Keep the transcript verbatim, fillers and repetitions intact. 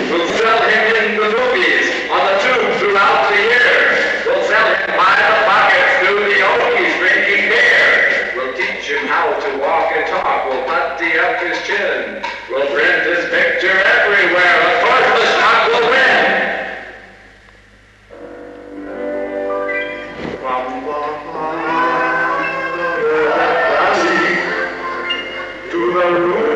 We'll sell him in the movies, on the tube throughout the year. We'll sell him by the buckets through the Okies drinking beer. We'll teach him how to walk and talk. We'll putty up his chin. We'll print his picture everywhere. Of course the stock will win. From the heart of the valley to the room